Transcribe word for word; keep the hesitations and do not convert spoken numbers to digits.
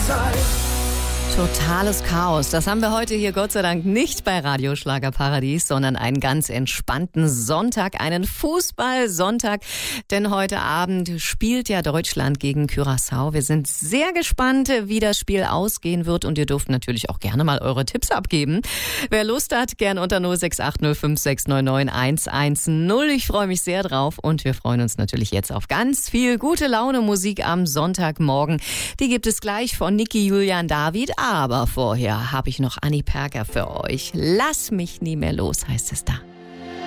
Totales Chaos. Das haben wir heute hier Gott sei Dank nicht bei Radio Schlagerparadies, sondern einen ganz entspannten Sonntag, einen Fußballsonntag. Denn heute Abend spielt ja Deutschland gegen Curaçao. Wir sind sehr gespannt, wie das Spiel ausgehen wird. Und ihr dürft natürlich auch gerne mal eure Tipps abgeben. Wer Lust hat, gern unter null sechs acht null fünf sechs neun neun eins eins null. Ich freue mich sehr drauf. Und wir freuen uns natürlich jetzt auf ganz viel gute Laune Musik am Sonntagmorgen. Die gibt es gleich von Niki, Julian, David. Aber vorher habe ich noch Annie Perker für euch. Lass mich nie mehr los, heißt es da.